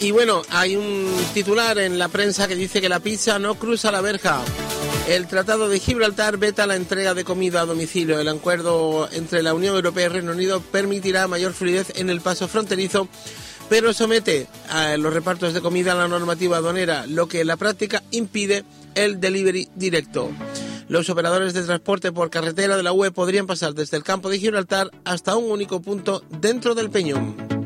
Y bueno, hay un titular en la prensa que dice que la pizza no cruza la verja. El Tratado de Gibraltar veta la entrega de comida a domicilio. El acuerdo entre la Unión Europea y Reino Unido permitirá mayor fluidez en el paso fronterizo, pero somete a los repartos de comida a la normativa aduanera, lo que en la práctica impide el delivery directo. Los operadores de transporte por carretera de la UE podrían pasar desde el campo de Gibraltar hasta un único punto dentro del Peñón.